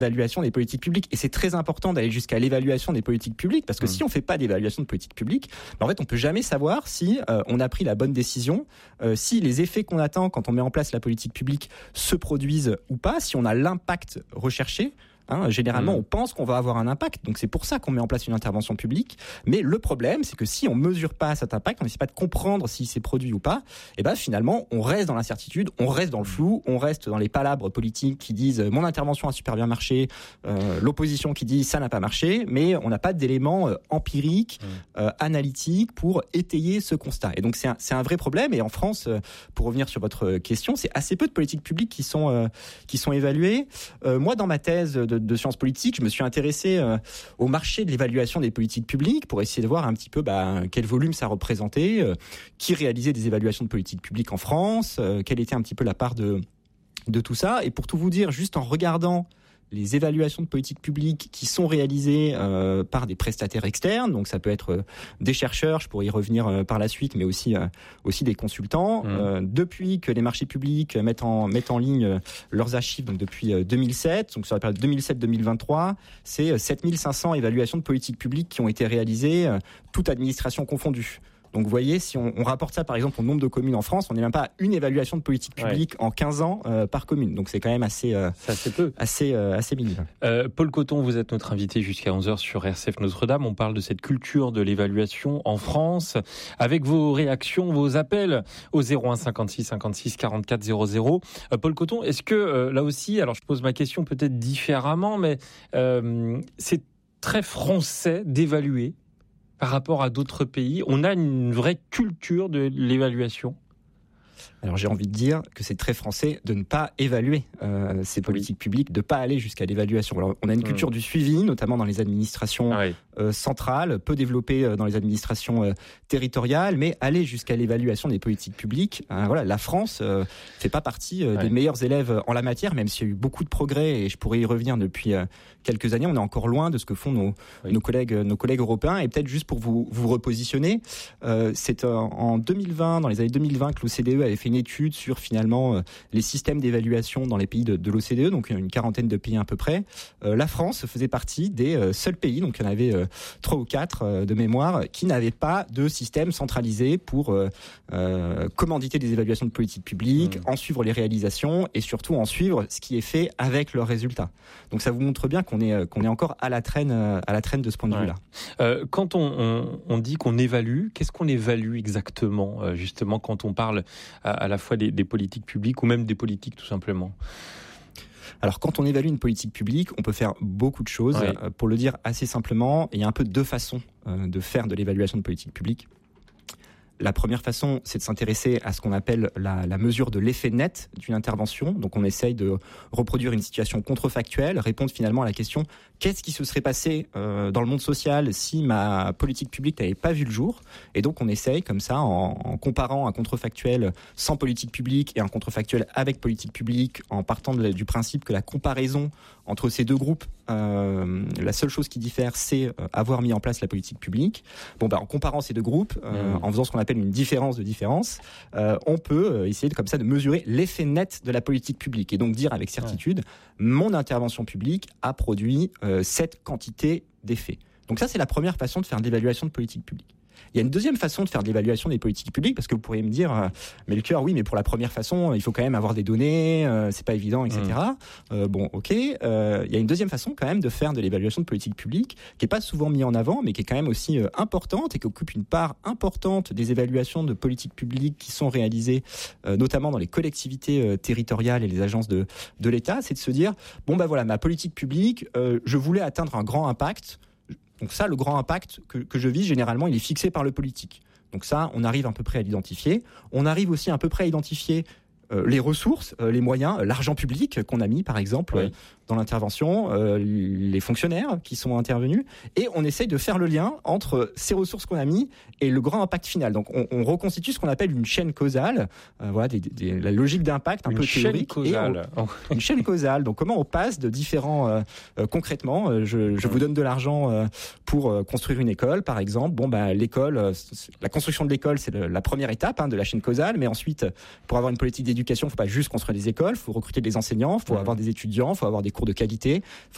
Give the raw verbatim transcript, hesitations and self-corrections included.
l'évaluation des politiques publiques. Et c'est très important d'aller jusqu'à l'évaluation des politiques publiques, parce que mmh. si on fait pas d'évaluation de politique publique, ben en fait, on peut jamais savoir si euh, on a pris la bonne décision, euh, si les effets qu'on attend quand on met en place la politique publique se produisent ou pas, si on a l'impact recherché. Hein, généralement, mmh. on pense qu'on va avoir un impact, donc c'est pour ça qu'on met en place une intervention publique. Mais le problème, c'est que si on mesure pas cet impact, on n'essaie pas de comprendre s'il s'est produit ou pas, et ben finalement, on reste dans l'incertitude, on reste dans le flou, on reste dans les palabres politiques qui disent « mon intervention a super bien marché euh, », l'opposition qui dit « ça n'a pas marché », mais on n'a pas d'éléments euh, empiriques, mmh. euh, analytiques pour étayer ce constat. Et donc c'est un, c'est un vrai problème. Et en France, euh, pour revenir sur votre question, c'est assez peu de politiques publiques qui sont euh, qui sont évaluées. Euh, moi, dans ma thèse de de sciences politiques, je me suis intéressé euh, au marché de l'évaluation des politiques publiques pour essayer de voir un petit peu bah, quel volume ça représentait, euh, qui réalisait des évaluations de politiques publiques en France, euh, quelle était un petit peu la part de, de tout ça. Et pour tout vous dire, juste en regardant les évaluations de politique publique qui sont réalisées euh, par des prestataires externes, donc ça peut être euh, des chercheurs, je pourrais y revenir euh, par la suite, mais aussi euh, aussi des consultants. Mmh. Euh, depuis que les marchés publics mettent en mettent en ligne euh, leurs archives, donc depuis euh, deux mille sept, donc sur la période deux mille sept deux mille vingt-trois, c'est euh, sept mille cinq cents évaluations de politique publique qui ont été réalisées, euh, toute administration confondue. Donc vous voyez, si on, on rapporte ça par exemple au nombre de communes en France, on n'est même pas à une évaluation de politique publique ouais. en quinze ans euh, par commune. Donc c'est quand même assez euh, c'est assez peu, assez euh, assez minime. Euh, Paul Coton, vous êtes notre invité jusqu'à onze heures sur R C F Notre-Dame. On parle de cette culture de l'évaluation en France, avec vos réactions, vos appels au zéro un cinquante-six cinquante-six quarante-quatre zéro zéro. Euh, Paul Coton, est-ce que euh, là aussi, alors je pose ma question peut-être différemment, mais euh, c'est très français d'évaluer par rapport à d'autres pays? On a une vraie culture de l'évaluation? Alors j'ai envie de dire que c'est très français de ne pas évaluer euh, ces politiques oui. publiques, de ne pas aller jusqu'à l'évaluation. Alors, on a une culture mmh. du suivi, notamment dans les administrations ah oui. euh, centrales, peu développée euh, dans les administrations euh, territoriales, mais aller jusqu'à l'évaluation des politiques publiques, euh, voilà, la France euh, fait pas partie euh, ouais. des meilleurs élèves en la matière, même s'il y a eu beaucoup de progrès, et je pourrais y revenir depuis euh, quelques années. On est encore loin de ce que font nos, oui. nos collègues, nos collègues européens. Et peut-être juste pour vous, vous repositionner, euh, c'est euh, en deux mille vingt, dans les années deux mille vingt, que l'O C D E avait fait une étude sur finalement euh, les systèmes d'évaluation dans les pays de, de l'O C D E, donc une quarantaine de pays à peu près. Euh, la France faisait partie des euh, seuls pays, donc il y en avait euh, trois ou quatre euh, de mémoire, qui n'avaient pas de système centralisé pour euh, euh, commanditer des évaluations de politique publique, mmh. en suivre les réalisations et surtout en suivre ce qui est fait avec leurs résultats. Donc ça vous montre bien qu'on est qu'on est encore à la traîne à la traîne de ce point de ouais. vue-là. Euh, quand on, on, on dit qu'on évalue, qu'est-ce qu'on évalue exactement, euh, justement, quand on parle à, à la fois des, des politiques publiques ou même des politiques tout simplement? Alors, quand on évalue une politique publique, on peut faire beaucoup de choses. Ouais. Euh, pour le dire assez simplement, il y a un peu deux façons euh, de faire de l'évaluation de politique publique. La première façon, c'est de s'intéresser à ce qu'on appelle la, la mesure de l'effet net d'une intervention. Donc, on essaye de reproduire une situation contrefactuelle, répondre finalement à la question « qu'est-ce qui se serait passé euh, dans le monde social si ma politique publique n'avait pas vu le jour ?» Et donc, on essaye comme ça, en, en comparant un contrefactuel sans politique publique et un contrefactuel avec politique publique, en partant de, du principe que la comparaison entre ces deux groupes, euh, la seule chose qui diffère, c'est euh, avoir mis en place la politique publique. Bon, bah, en comparant ces deux groupes, euh, mmh. en faisant ce qu'on appelle une différence de différence, euh, on peut euh, essayer de, comme ça de mesurer l'effet net de la politique publique et donc dire avec certitude, ouais. mon intervention publique a produit euh, cette quantité d'effets. Donc ça, c'est la première façon de faire de l'évaluation de politique publique. Il y a une deuxième façon de faire de l'évaluation des politiques publiques, parce que vous pourriez me dire, euh, mais le cœur, oui, mais pour la première façon, il faut quand même avoir des données, euh, c'est pas évident, et cetera. Mmh. Euh, bon, ok. Euh, il y a une deuxième façon quand même de faire de l'évaluation de politique publique, qui est pas souvent mise en avant, mais qui est quand même aussi euh, importante et qui occupe une part importante des évaluations de politique publique qui sont réalisées, euh, notamment dans les collectivités euh, territoriales et les agences de de l'État. C'est de se dire, bon bah voilà, ma politique publique, euh, je voulais atteindre un grand impact. Donc ça, le grand impact que, que je vise, généralement, il est fixé par le politique. Donc ça, on arrive à peu près à l'identifier. On arrive aussi à peu près à identifier euh, les ressources, euh, les moyens, euh, l'argent public qu'on a mis, par exemple, oui. euh, dans l'intervention, euh, les fonctionnaires qui sont intervenus. Et on essaye de faire le lien entre ces ressources qu'on a mis et le grand impact final. Donc on, on reconstitue ce qu'on appelle une chaîne causale, euh, voilà, des, des, la logique d'impact un une peu théorique. Causale. Et on, une chaîne causale. Donc comment on passe de différents... Euh, euh, concrètement, euh, je, je vous donne de l'argent euh, pour euh, construire une école, par exemple. Bon, bah, l'école, euh, la construction de l'école, c'est le, la première étape hein, de la chaîne causale. Mais ensuite, pour avoir une politique d'éducation, il ne faut pas juste construire des écoles, il faut recruter des enseignants, il faut mmh. avoir des étudiants, il faut avoir des cours de qualité, faut